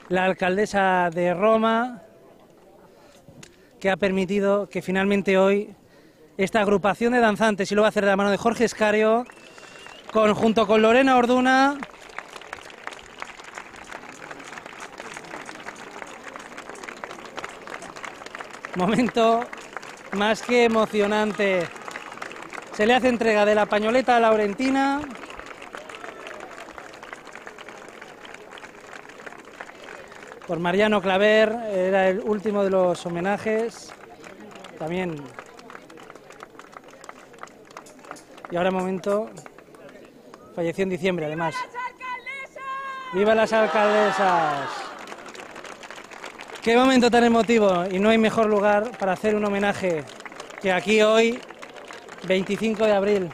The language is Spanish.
la alcaldesa de Roma, que ha permitido que finalmente hoy esta agrupación de danzantes, y lo va a hacer de la mano de Jorge Escario, junto con Lorena Orduna, momento más que emocionante. Se le hace entrega de la pañoleta laurentina. Por Mariano Claver, era el último de los homenajes. También. Y ahora momento. Falleció en diciembre, además. ¡Viva las alcaldesas! Qué momento tan emotivo, y no hay mejor lugar para hacer un homenaje que aquí hoy, 25 de abril.